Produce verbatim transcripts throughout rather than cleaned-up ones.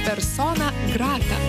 Persona grata.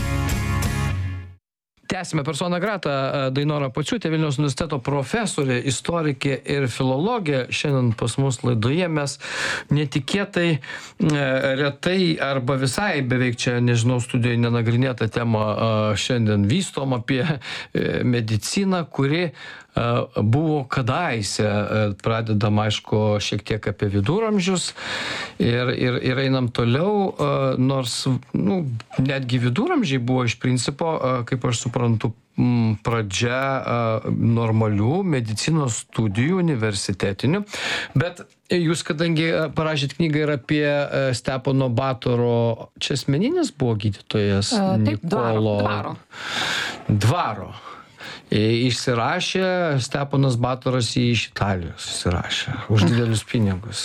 Tęsime Persona grata. Dainora Pociūtė, Vilniaus universiteto profesorė, istorikė ir filologė. Šiandien pas mus laidoje mes netikėtai, retai arba visai beveik čia, nežinau, studijoje nenagrinėtą temą šiandien vystom apie mediciną, kuri buvo kadaise, pradedam, aišku, šiek tiek apie viduramžius ir, ir, ir einam toliau, nors, nu, netgi viduramžiai buvo iš principo, kaip aš suprantu, pradžia normalių medicinos studijų universitetinių, bet jūs, kadangi parašėt knygą ir apie Stepono Batoro, čia asmeninis buvo gydytojas, A, taip, Nikolo dvaro. Dvaro. Išsirašė Steponas Batoras jį iš Italijos, išsirašė už didelius pinigus.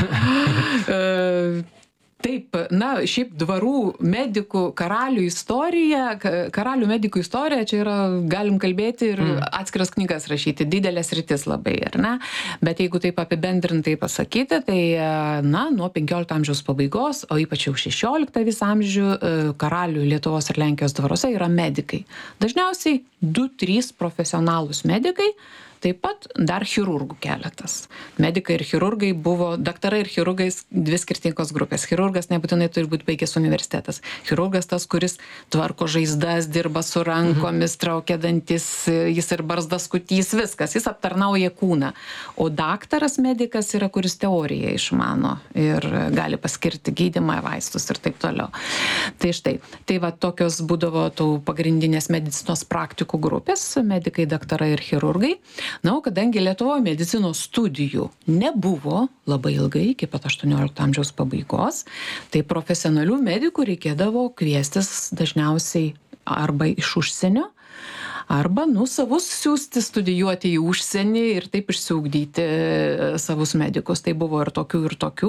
Taip, na, šiaip dvarų medikų karalių istorija, karalių medikų istorija, čia yra, galim kalbėti ir mm. atskiras knygas rašyti, didelės rytis labai, ar ne? Bet jeigu taip apibendrintai pasakyti, tai, na, nuo penkiolikto amžiaus pabaigos, o ypač jau šešioliktą visą amžių, karalių Lietuvos ir Lenkijos dvaruose yra medikai. Dažniausiai du trys profesionalūs medikai, taip pat dar chirurgų keletas. Medikai ir chirurgai buvo, daktarai ir chirurgai dvi skirtingos grupės. Chirurgas nebūtinai turi būti baigęs universitetas. Chirurgas tas, kuris tvarko žaizdas, dirba su rankomis, traukia dantis, jis ir barzdas skutys, viskas, jis aptarnauja kūną. O daktaras medikas yra, kuris teoriją išmano ir gali paskirti gydymą, vaistus ir taip toliau. Tai štai, tai va tokios būdavo tų pagrindinės medicinos praktikų grupės, medikai, daktarai ir chirurgai. Na, o kadangi Lietuvoje medicinos studijų nebuvo labai ilgai, iki pat aštuoniolikto amžiaus pabaigos, tai profesionalių medikų reikėdavo kviestis dažniausiai arba iš užsienio, arba, nu, savus siūsti studijuoti į užsienį ir taip išsiugdyti savus medikus. Tai buvo ir tokių, ir tokių.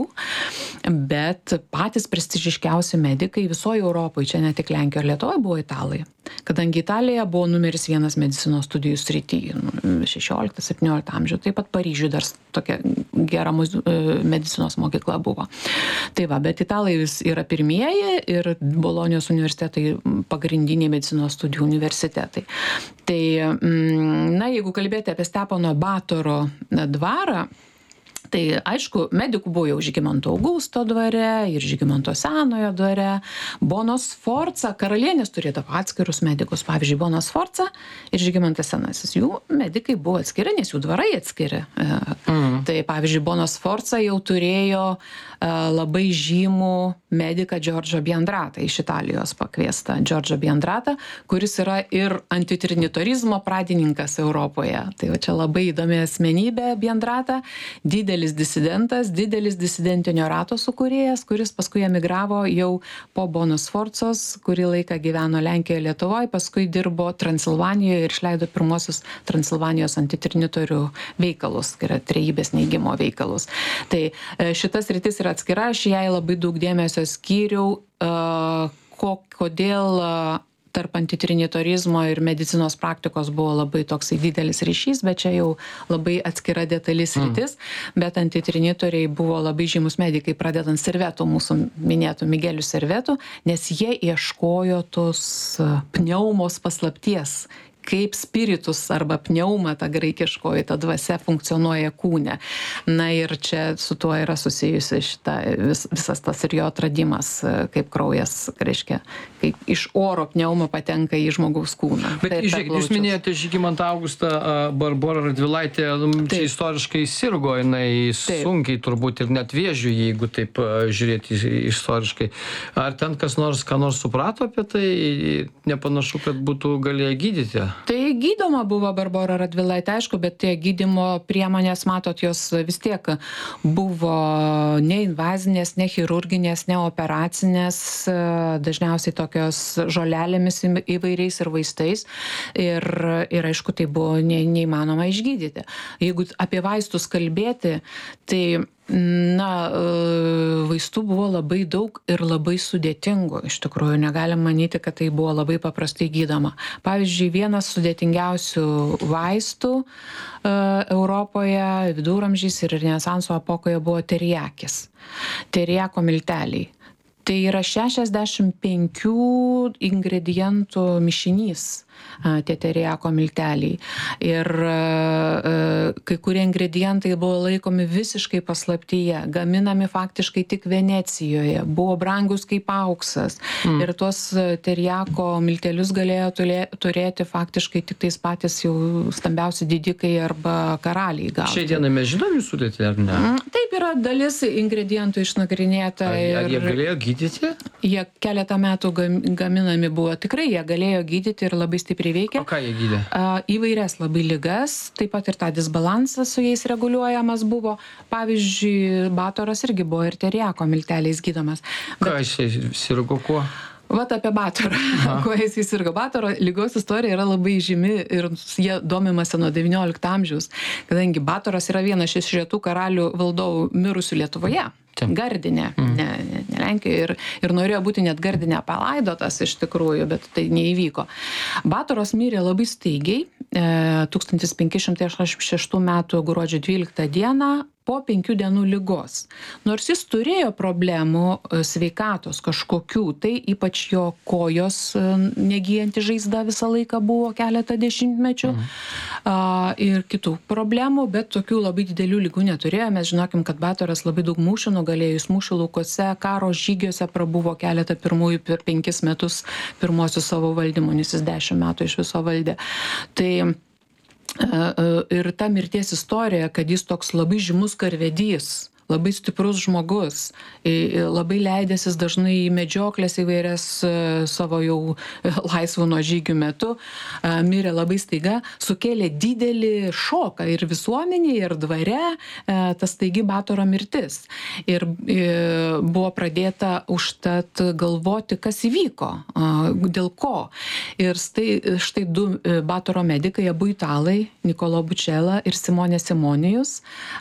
Bet patys prestižiškiausi medikai visoje Europoje, čia ne tik Lenkijoje ir Lietuvoje, buvo Italai. Kadangi Italija buvo numeris vienas medicinos studijų srityje, šešioliktą septynioliktą amžių, taip pat Paryžiuje dar tokia gera medicinos mokykla buvo. Tai va, bet Italai vis yra pirmieji ir Bolonijos universitetai pagrindiniai medicinos studijų universitetai. Tai, na, jeigu kalbėti apie Stepono Batoro dvarą, tai aišku, medikų buvo jau Žygimanto Augusto dvare ir Žygimanto Senojo dvare. Bono Sforza, karalienės turėdavo atskirus medikus, pavyzdžiui, Bono Sforza ir Žygimantas Senasis. Jų medikai buvo atskiri, nes jų dvarai atskiri. Mm. Tai pavyzdžiui, Bono Sforza jau turėjo labai žymų mediką Džordžą Biandratą, iš Italijos pakviestą Džordžą Biandratą, kuris yra ir antitrinitorizmo pradininkas Europoje. Tai va čia labai įdomi asmenybė Biandrata, didelis disidentas, didelis disidentinio rato sukūrėjas, kuris paskui emigravo jau po Bono Sforcos, kurį laiką gyveno Lenkijoje, Lietuvoje, paskui dirbo Transilvanijoje ir išleido pirmosius Transilvanijos antitrinitorių veikalus, tai yra trejybės neigimo veikalus. Tai šitas rytis yra atskira, aš jai labai daug dėmesio skyriau, ko, kodėl tarp antitrinitorizmo ir medicinos praktikos buvo labai toksai didelis ryšys, bet čia jau labai atskira detalis rytis, mm. bet antitrinitoriai buvo labai žymus medikai, pradedant Servetų, mūsų minėtų Migelių Servetų, nes jie ieškojo tos pneumos paslapties, kaip spiritus arba pneuma, ta graikiškoji, ta dvasia funkcionuoja kūne. Na ir čia su tuo yra susijusi šita, vis, visas tas ir jo atradimas, kaip kraujas, reiškia, kaip iš oro pneuma patenka į žmogaus kūną. Bet tai žiūrėkit, jūs minėjote Žygimantą Augustą, Barborą Radvilaitę, čia istoriškai sirgo, jinai taip. Sunkiai turbūt ir net vėžių, jeigu taip žiūrėti istoriškai. Ar ten kas nors, ką nors suprato apie tai, nepanašu, kad būtų galėję gydyti? Tai gydoma buvo Barbora Radvilaitė, aišku, bet tie gydymo priemonės, matot, jos vis tiek buvo neinvazinės, ne chirurginės, ne operacinės, dažniausiai tokios žolelėmis įvairiais ir vaistais. Ir, ir aišku, tai buvo ne, neįmanoma išgydyti. Jeigu apie vaistus kalbėti, tai na, vaistų buvo labai daug ir labai sudėtingų. Iš tikrųjų, negalim manyti, kad tai buvo labai paprastai gydoma. Pavyzdžiui, vienas sudėtingiausių vaistų Europoje viduramžiais ir Renesanso epochoje buvo teriakis. Teriako milteliai. Tai yra šešiasdešimt penkių ingredientų mišinys, tie teriako milteliai. Ir kai kurie ingredientai buvo laikomi visiškai paslaptyje, gaminami faktiškai tik Venecijoje, buvo brangus kaip auksas. Mm. Ir tuos teriako miltelius galėjo turėti faktiškai tik tais patys jau stambiausi didikai arba karaliai gauti. Šiai dienai mes žinom jų sudėtį, ar ne? Taip, yra dalis ingredientų išnagrinėta. Ar, ar jie galėjo gydyti? Jie keletą metų gaminami buvo. Tikrai jie galėjo gydyti ir labai stipriai veikia. O ką jie gydė? Įvairias labai ligas, taip pat ir tą disbalansą su jais reguliuojamas buvo. Pavyzdžiui, batoras irgi buvo ir teriako milteliais gydomas. Ką jis sirgo kuo? Vat apie batorą, kuo jis įsirgo. Batoro lygos istorija yra labai žymi ir jie domimasi nuo devyniolikto amžiaus, kadangi batoras yra vienas iš retų karalių valdovų mirusių Lietuvoje. Gardine, mm. ne, ne, ne Lenkijoje ir, ir norėjo būti net Gardine palaidotas iš tikrųjų, bet tai neįvyko. Batoras mirė labai staigiai, e, tūkstantis penki šimtai aštuoniasdešimt šeštų metų gruodžio dvyliktą dieną po penkių dienų ligos. Nors jis turėjo problemų sveikatos kažkokių, tai ypač jo kojos negyjanti žaizda visą laiką buvo keletą dešimtmečių mhm. a, ir kitų problemų, bet tokių labai didelių ligų neturėjo. Mes žinokim, kad Batoras labai daug mūšių nugalėjo, jis mūšių laukose, karo žygiuose prabuvo keletą pirmųjų per penkis metus pirmosius savo valdymų, nes jis dešimt metų iš viso valdė. Tai ir ta mirties istorija, kad jis toks labai žymus karvedys, labai stiprus žmogus, labai leidęsis dažnai į medžioklės įvairias savo jau laisvų nuo žygių metu, mirė labai staiga, sukėlė didelį šoką ir visuomenėje, ir dvare tas staigi Batoro mirtis. Ir buvo pradėta užtat galvoti, kas įvyko, dėl ko. Ir štai, štai du Batoro medikai, abu italai, Nikolo Bučela ir Simonė Simonijus,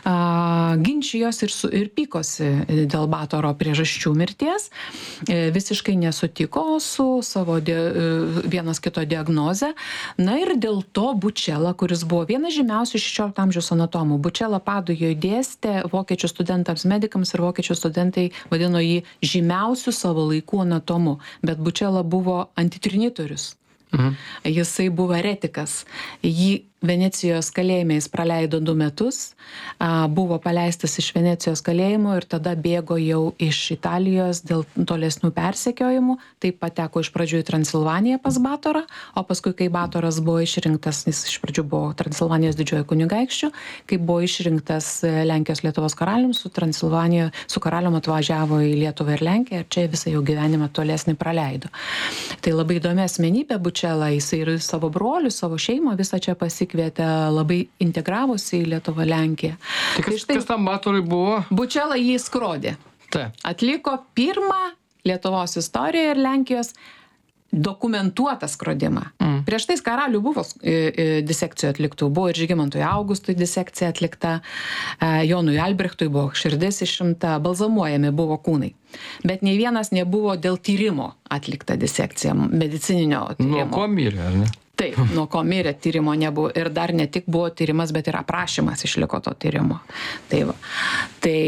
ginčijos ir ir pykosi dėl Batoro priežasčių mirties, visiškai nesutiko su savo die, vienas kito diagnoze. Na ir dėl to Bučela, kuris buvo vienas žymiausių šešiolikto amžiaus anatomų, Bučela Padujoje dėstė vokiečių studentams medikams ir vokiečių studentai vadino jį žymiausių savo laikų anatomu, bet Bučela buvo antitrinitorius. Mhm. Jisai buvo eretikas. Jį Venecijos kalėjime jis praleido du metus, buvo paleistas iš Venecijos kalėjimo ir tada bėgo jau iš Italijos dėl tolesnių persekiojimų. Taip pateko iš pradžių į Transilvaniją pas Batorą, o paskui, kai Batoras buvo išrinktas, jis iš pradžių buvo Transilvanijos didžiojo kunigaikščiu, kai buvo išrinktas Lenkijos Lietuvos karalium, su Transilvanijoje, su karalium atvažiavo į Lietuvą ir Lenkiją ir čia visą jau gyvenimą tolesnį praleido. Tai labai įdomi asmenybė Bučela, jisai ir savo brolių, savo šeimą visą čia pasikvietė, labai integravosi į Lietuvą, Lenkiją. Tai kas, tai štai, kas tam Batorui buvo? Bučela jį skrodė. Ta. Atliko pirmą Lietuvos istoriją ir Lenkijos dokumentuotą skrodimą. Mm. Prieš tais karalių buvo disekcijų atliktų, buvo ir Žygimantui Augustui disekcija atlikta, Jonui Albrechtui buvo širdis išimta, balzamuojami buvo kūnai. Bet nei vienas nebuvo dėl tyrimo atlikta disekcija, medicininio tyrimo. Nuo ko mirė, ar ne? Taip, nuo ko mirė, tyrimo nebuvo. Ir dar ne tik buvo tyrimas, bet ir aprašymas išliko to tyrimo. Tai va. Tai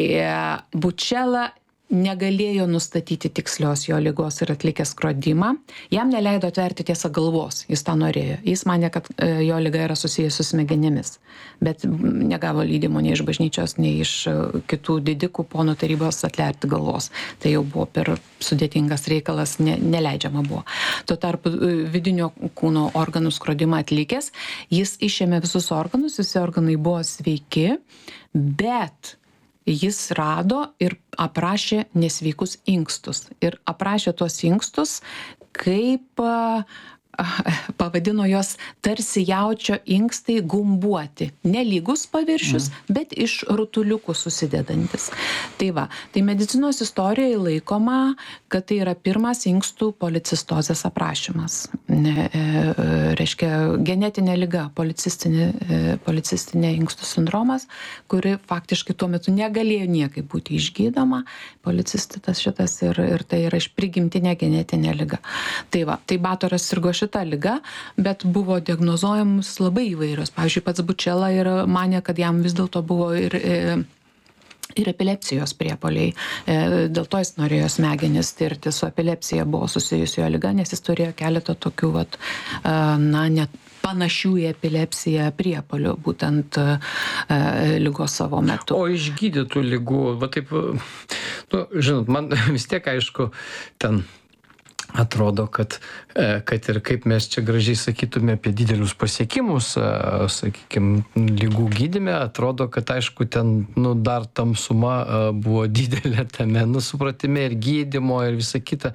Bučela negalėjo nustatyti tikslios jo ligos ir atlikė skrodimą. Jam neleido atverti tiesą galvos, jis tą norėjo. Jis manė, kad jo liga yra susijusi su smegenimis, bet negavo leidimo nei iš bažnyčios, nei iš kitų didikų ponų tarybos atverti galvos. Tai jau buvo per sudėtingas reikalas, ne, neleidžiama buvo. Tuo tarpu vidinio kūno organų skrodimą atlikęs, jis išėmė visus organus, visi organai buvo sveiki, bet jis rado ir aprašė nesveikus inkstus. Ir aprašė tuos inkstus, kaip pavadino jos tarsi jaučio inkstai gumbuoti. Nelygus paviršius, mm. bet iš rutuliukų susidedantis. Tai va, tai medicinos istorijoje laikoma, kad tai yra pirmas inkstų policistozės aprašymas. Ne, e, reiškia genetinė liga, policistinė, e, policistinė inkstų sindromas, kuri faktiškai tuo metu negalėjo niekaip būti išgydoma. Policistitas šitas ir, ir tai yra iš prigimtinė genetinė liga. Tai va, tai Batoras sirgo šitą liga, bet buvo diagnozuojamus labai įvairios. Pavyzdžiui, pats Bučela ir manė, kad jam vis dėlto buvo ir e, ir epilepsijos priepuoliai. Dėl to jis norėjo smegenis tirti, su epilepsija buvo susijusi jo liga, nes jis turėjo keletą tokių, vat, na, net panašių į epilepsiją priepuolių, būtent lygos savo metu. O išgydytų lygų, va taip, nu, žinot, man vis tiek aišku, ten atrodo, kad, kad ir kaip mes čia gražiai sakytume apie didelius pasiekimus, sakykime, lygų gydyme, atrodo, kad aišku, ten, nu, dar tamsuma buvo didelė tame, nu, supratime ir gydymo ir visa kita.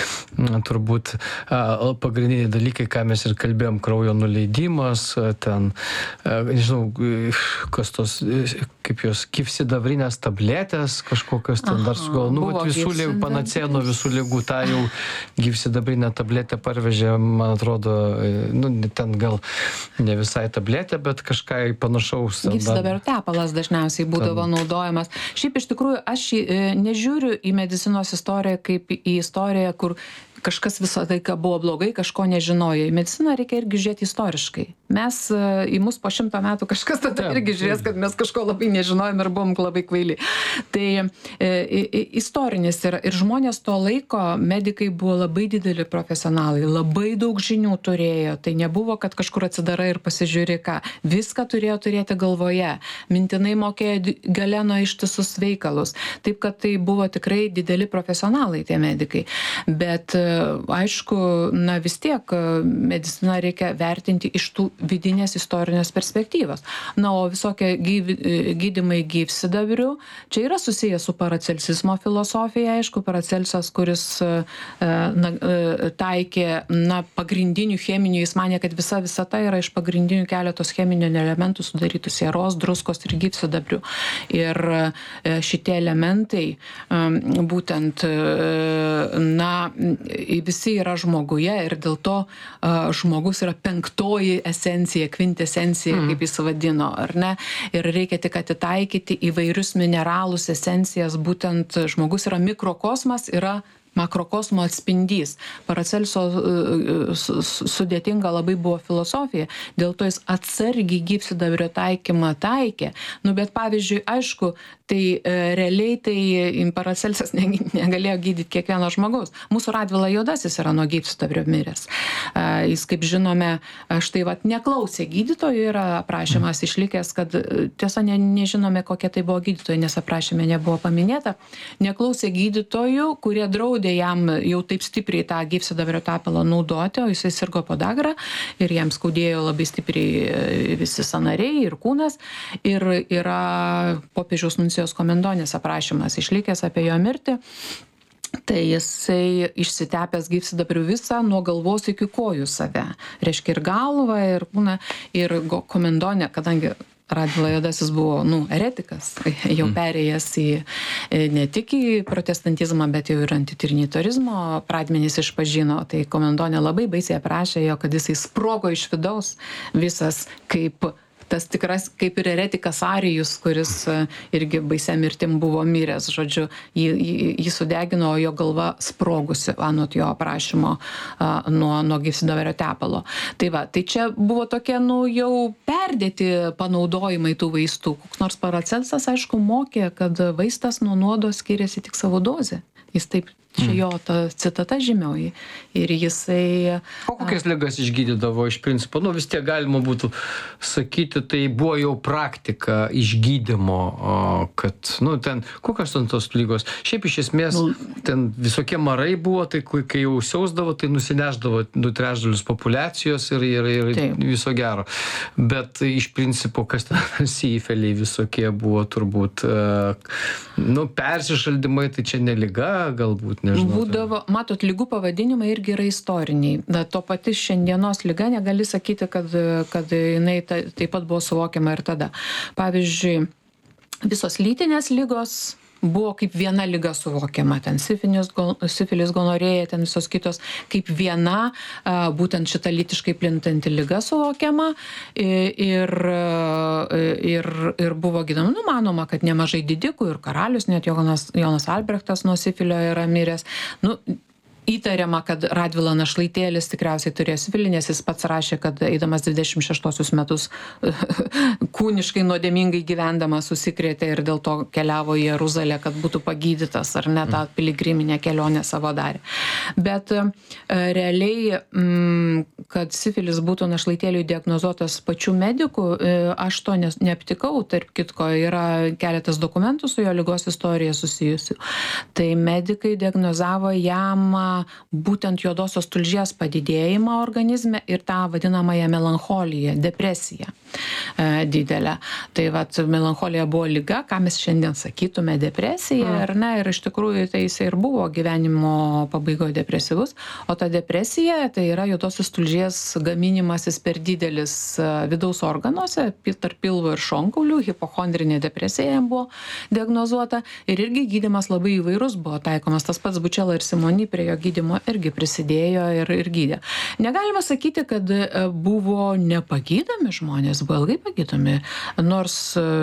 Turbūt pagrindiniai dalykai, ką mes ir kalbėjom, kraujo nuleidimas, ten, nežinau, kas tos, kaip jos, gyvsidabrinės tabletės, kažkokios ten dar sugal, nu, vat, visų lygų, panacėja nuo visų lygų, tą jau gyvsidabrinę tabletę parvežė, man atrodo, nu, ten gal ne visai tabletė, bet kažką panašaus. Gyvsidabrio tepalas dažniausiai būdavo ten naudojamas. Šiaip iš tikrųjų, aš nežiūriu į medicinos istoriją kaip į istoriją, kur kažkas visą laiką buvo blogai, kažko nežinojo. Į mediciną reikia irgi žiūrėti istoriškai. Mes į mus po šimto metų kažkas tada irgi žiūrės, kad mes kažko labai nežinojom ir buvom labai kvaili. Tai e, istorinis yra. Ir žmonės to laiko, medikai buvo labai dideli profesionalai, labai daug žinių turėjo. Tai nebuvo, kad kažkur atsidarai ir pasižiūri ką. Viską turėjo turėti galvoje. Mintinai mokėjo Galeno ištisus veikalus. Taip, kad tai buvo tikrai dideli profesionalai tie medikai. Bet aišku, na vis tiek mediciną reikia vertinti iš tų vidinės istorinės perspektyvos. Na, o visokie gyv, gydymai gyvsidabriu, čia yra susijęs su paracelsizmo filosofija, aišku, Paracelsas, kuris na, taikė na, pagrindinių cheminių, jis manė, kad visa visata yra iš pagrindinių keletos cheminių elementų sudarytų sieros, druskos ir gyvsidabrių. Ir šitie elementai būtent, na, visi yra žmoguje ir dėl to uh, žmogus yra penktoji esencija, kvintesencija, mm. kaip jis vadino, ar ne? Ir reikia tik atitaikyti įvairius mineralus, esencijas, būtent žmogus yra mikrokosmas, yra makrokosmo atspindys. Paracelso sudėtinga labai buvo filosofija, dėl to jis atsargiai gyvsidabrio taikymą taikė. Nu, bet pavyzdžiui, aišku, tai e, realiai tai Paracelsas ne, negalėjo gydyti kiekvieno žmogaus. Mūsų Radvila Juodasis yra nuo gyvsidabrio miręs. E, jis, kaip žinome, štai vat neklausė gydytojų, yra aprašymas išlikęs, kad tiesa ne, nežinome, kokie tai buvo gydytojai, nes aprašyme nebuvo paminėta. Neklausė gydytojų, kurie draudė jam jau taip stipriai tą gyvsidabrio tepalą naudoti, o jisai sirgo podagra ir jam skaudėjo labai stipriai visi sąnariai ir kūnas. Ir yra popiežiaus nuncijos Komendonės aprašymas išlikęs apie jo mirtį. Tai jisai išsitepęs gyvsidabriu visą nuo galvos iki kojų save. Reiškia ir galvą, ir kūną, ir Komendonė, kadangi Radvila Juodasis buvo, nu, eretikas, jau perėjęs į ne tik į protestantizmą, bet jau ir antitrinitorizmo pradmenys išpažino. Tai Komendonė labai baisiai aprašė jo, kad jisai sprogo iš vidaus visas kaip tas tikras, kaip ir eretikas Arijus, kuris irgi baisia mirtim buvo miręs, žodžiu, jį, jį, jį sudegino, o jo galva sprogusi, anot jo aprašymo nuo, nuo gyvsidabrio tepalo. Tai va, tai čia buvo tokie, nu, jau perdėti panaudojimai tų vaistų. Koks nors Paracelsas, aišku, mokė, kad vaistas nuo nuodo skiriasi tik savo dozę. Jis taip, čia jo ta citata žymioji. Ir jisai... O kokias ligas išgydydavo iš principo? Nu, vis tiek galima būtų sakyti, tai buvo jau praktika išgydymo, kad, nu, ten, kokios ten tos lygos? Šiaip iš esmės, nu, ten visokie marai buvo, tai kai jau siausdavo, tai nusineždavo du trečdalius populiacijos ir, ir, ir taip, viso gero. Bet iš principo, kas ten sifeliai visokie buvo turbūt, nu, persišaldymai, tai čia ne liga, galbūt, nežinau. Būdavo, matot, lygų pavadinimai irgi yra istoriniai. Da, to pati šiandienos liga negali sakyti, kad, kad jinai ta, taip pat buvo suvokiama ir tada. Pavyzdžiui, visos lytinės lygos buvo kaip viena liga suvokiama. Ten sifilis, sifilis gonorėja, ten visos kitos kaip viena, būtent šita lytiškai plintanti liga suvokiama. Ir, ir, ir buvo gydoma, nu, manoma, kad nemažai didikų ir karalius, net Jonas, Jonas Albrechtas nuo sifilio yra miręs. Nu, įtariama, kad Radvila Našlaitėlis tikriausiai turėjo sifilį, nes jis pats rašė, kad eidamas dvidešimt šeštuosius metus kūniškai nuodėmingai gyvendamas susikrėtė ir dėl to keliavo į Jeruzalę, kad būtų pagydytas, ar ne, tą piligriminę kelionę savo darė. Bet e, realiai, m, kad sifilis būtų Našlaitėliui diagnozuotas pačių medikų, e, aš to ne, neaptikau, tarp kitko yra keletas dokumentų su jo ligos istorija susijusių. Tai medikai diagnozavo jam būtent juodosios tulžies padidėjimą organizme ir tą vadinamąją melancholiją, depresiją e, didelę. Tai vat melancholija buvo liga, ką mes šiandien sakytume depresija, mm. ar ne, ir iš tikrųjų tai jis ir buvo gyvenimo pabaigoje depresyvus, o ta depresija tai yra juodosios tulžies gaminimasis per didelis vidaus organuose, tarp pilvo ir šonkaulių, hipochondrinė depresija jam buvo diagnozuota ir irgi gydymas labai įvairus buvo taikomas, tas pats Bučela ir Simoni prie jo gydymo irgi prisidėjo ir, ir gydė. Negalima sakyti, kad buvo nepagydomi žmonės, buvo ilgai pagydomi, nors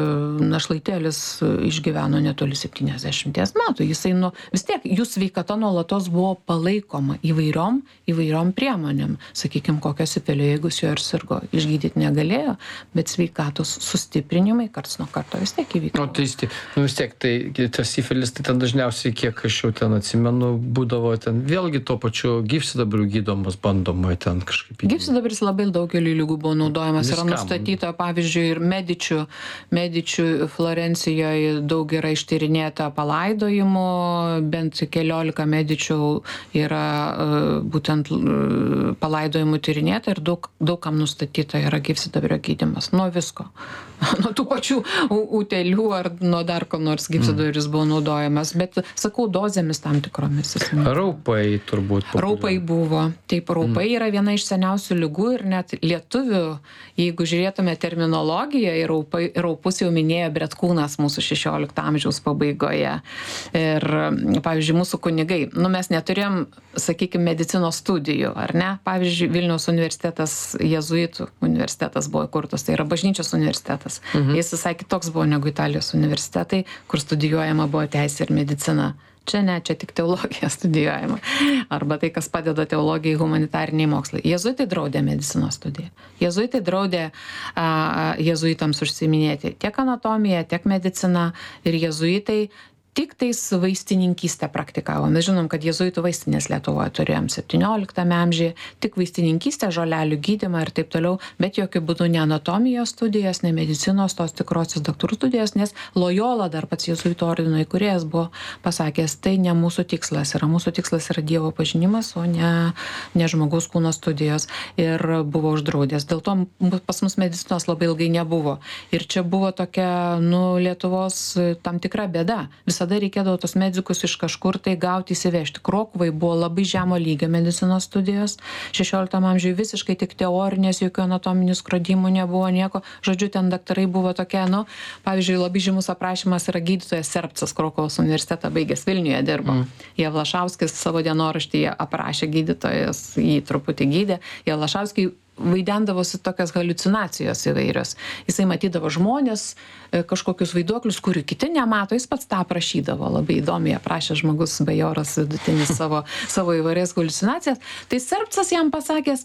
Našlaitėlis išgyveno netoli septyniasdešimties metų. Jisai nu, vis tiek, jų sveikata nuolatos buvo palaikoma įvairiom, įvairiom priemonėm. Sakykime, kokio sifilio, jeigu jis jo ir sirgo, išgydyti negalėjo, bet sveikatos sustiprinimai karts nuo karto vis tiek įvyko. O tai nu, vis tiek, tai tas sifilis, tai ten dažniausiai, kiek aš jau ten atsimenu, būdavo ten vėlgi tuo pačiu gyvsidabriu gydomas, bandoma ten kažkaip. Gyvsidabris labai daugeliu lygų buvo naudojamas. Viskam. Yra nustatyta, pavyzdžiui, ir medičių, medičių Florencijoje daug yra ištyrinėta palaidojimų, bent keliolika medičių yra uh, būtent uh, palaidojimų tyrinėta ir daug, daug kam nustatyta yra gyvsidabrio gydymas. Nuo visko. Nuo tų pačių utėlių ar nuo dar ko nors gyvsidabris buvo naudojamas, bet sakau, dozėmis tam tikromis. Raupai turbūt. Populiar. Raupai buvo. Taip, raupai mm. yra viena iš seniausių ligų ir net lietuvių, jeigu žiūrėtume terminologiją, ir raupai, raupus jau minėjo Bretkūnas mūsų šešiolikto amžiaus pabaigoje. Ir, pavyzdžiui, mūsų kunigai, nu mes neturėjom, sakykime, medicinos studijų, ar ne? Pavyzdžiui, Vilniaus universitetas, jezuitų universitetas buvo įkurtas, tai yra bažnyčios universitetas. Mhm. Jis visai kitoks buvo negu Italijos universitetai, kur studijuojama buvo teisė ir medicina. Čia ne, čia tik teologija studijuojama. Arba tai, kas padeda teologijai, humanitariniai mokslai. Jezuitai draudė medicinos studiją. Jezuitai draudė a, jezuitams užsiiminėti tiek anatomiją, tiek mediciną. Ir jezuitai tik tais vaistininkystę praktikavo. Mes žinom, kad jezuitų vaistinės Lietuvoje turėjom septynioliktame amžiuje, tik vaistininkystę, žolelių gydymą ir taip toliau, bet jokių būdų ne anatomijos studijas, ne medicinos, tos tikrosios daktarų studijas, nes Lojola, dar pats jezuitų ordino įkūrėjas, buvo pasakęs, tai ne mūsų tikslas yra. Mūsų tikslas yra Dievo pažinimas, o ne, ne žmogaus kūno studijos. Ir buvo uždraudęs. Dėl to pas mus medicinos labai ilgai nebuvo. Ir čia buvo tokia, nu, Lietuvos tam tikra bėda. Visada reikėdavo tos medikus iš kažkur tai gauti, įsivežti. Krokuvai buvo labai žemo lygio medicinos studijos. šešioliktam amžiuje visiškai tik teorinės, jokių anatominių skrodimų nebuvo, nieko. Žodžiu, ten daktarai buvo tokie, nu, pavyzdžiui, labai žymus aprašymas yra gydytojas Serpcas, Krokuvos universitetą baigęs, Vilniuje dirbo. Mm. Javlašauskis savo dienoraštyje aprašė gydytojas, jį truputį gydė. Javlašauskiai vaidendavosi tokias haliucinacijos įvairios. Jisai matydavo žmonės, kažkokius vaiduoklius, kurių kiti nemato, jis pats tą aprašydavo. Labai įdomiai aprašė žmogus, bajoras vidutinis savo, savo įvairias haliucinacijas. Tai Serpcas jam pasakęs,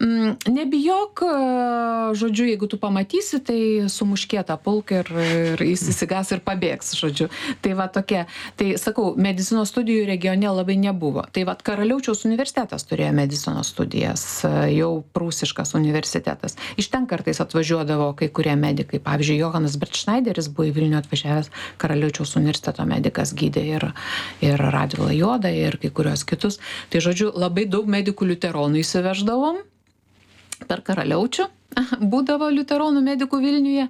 nebijok, žodžiu, jeigu tu pamatysi, tai sumuškėtą pulk ir, ir jis įsigas ir pabėgs, žodžiu. Tai va tokia, tai sakau, medicinos studijų regione labai nebuvo. Tai va Karaliaučiaus universitetas turėjo medicinos studijas, jau prūsiškas universitetas. Iš ten kartais atvažiuodavo kai kurie medikai. Pavyzdžiui, Johanas Bertšnaideris buvo į Vilnių atvažiavęs, Karaliaučiaus universiteto medikas, gydė ir, ir Radvilą Juodą ir kai kurios kitus. Tai žodžiu, labai daug medikų liuteronų įsiveždavom per Karaliaučių. Būdavo liuteronų medikų Vilniuje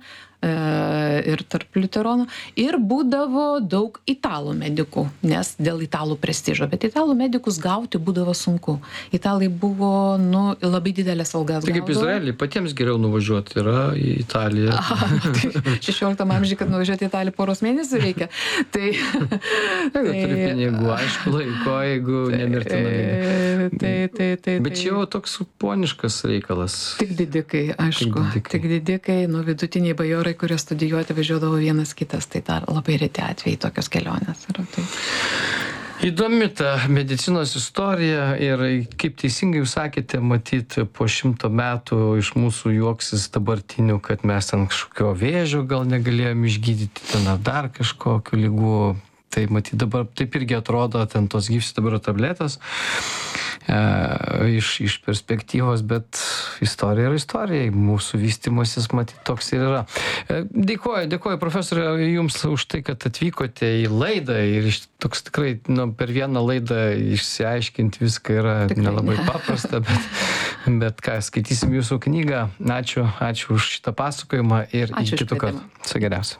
ir tarp liuteronų. Ir būdavo daug italų medikų, nes dėl italų prestižo. Bet italų medikus gauti būdavo sunku. Italai buvo, nu, labai didelės algas. Tai kaip Izraelį, patiems geriau nuvažiuoti yra į Italiją. Tai šešioliktam amžiuje, kad nuvažiuoti į Italiją poros mėnesių reikia. Tai... Jeigu turi pinigų, aišku, laiko, jeigu nemirtina lyga. Tai, tai, tai, Bet čia jau toks poniškas reikalas. Tik didikai, aišku. Tik didikai, nu, vidutiniai bajorai, kurie studijuoti važiuodavo vienas kitas, tai dar labai reti atvejai tokios kelionės yra. Tai... Įdomi ta medicinos istorija ir kaip teisingai jūs sakėte, matyt, po šimto metų iš mūsų juoksis dabartinių, kad mes ten kažkokio vėžio gal negalėjom išgydyti, ten ar dar kažkokių lygų. Tai matyt dabar taip irgi atrodo ten tos gyvsidabrio tabletės e, iš, iš perspektyvos, bet istorija yra istorija, mūsų vystymasis matyt toks ir yra. E, dėkuoju, dėkuoju profesorė jums už tai, kad atvykote į laidą ir iš, toks tikrai nu, per vieną laidą išsiaiškinti viską yra tikrai nelabai ne. paprasta, bet, bet ką, skaitysim jūsų knygą. Ačiū, ačiū už šitą pasakojimą ir ačiū iki kitų kartų. Viso geriausio.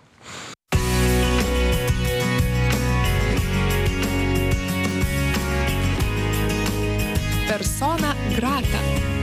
Persona grata.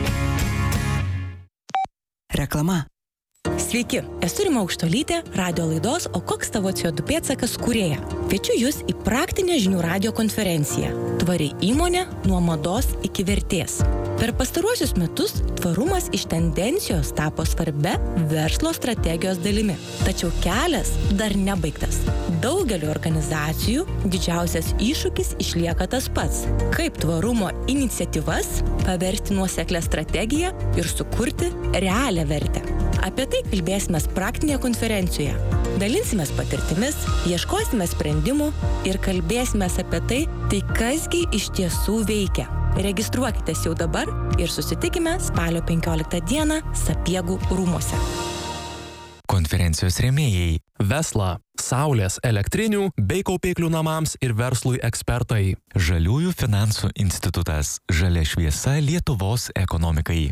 Reklama. Sveiki, esu Rima Aukštuolytė, radio laidos O koks tavo C O du pėdsakas kūrėja. Kviečiu jūs į praktinę žinių radijo konferenciją Tvari įmonė nuo mados iki vertės. Per pastaruosius metus tvarumas iš tendencijos tapo svarbia verslo strategijos dalimi. Tačiau kelias dar nebaigtas. Daugeliu organizacijų didžiausias iššūkis išlieka tas pats. Kaip tvarumo iniciatyvas paversti nuoseklią strategiją ir sukurti realią vertę. Apie tai kalbėsime praktinėje konferencijoje. Dalinsimės patirtimis, ieškosime sprendimų ir kalbėsime apie tai, tai kasgi iš tiesų veikia. Registruokitės jau dabar ir susitikime spalio penkioliktą dieną Sapiegų rūmuose. Konferencijos rėmėjai Vesla, saulės elektrinių bei kaupiklių namams ir verslui ekspertai. Žaliųjų finansų institutas. Žalia šviesa Lietuvos ekonomikai.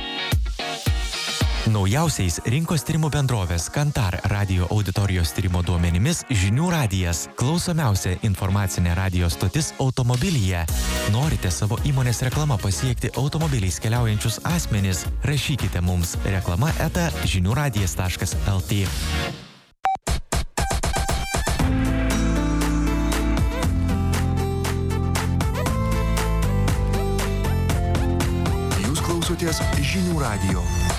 Naujausiais rinkos tyrimų bendrovės Kantar radijo auditorijos tyrimo duomenimis Žinių radijas – klausomiausia informacinė radijo stotis automobilyje. Norite savo įmonės reklama pasiekti automobiliais keliaujančius asmenis? Rašykite mums reklama eta žinių radijas taškas el tė. Jūs klausotės Žinių radijo.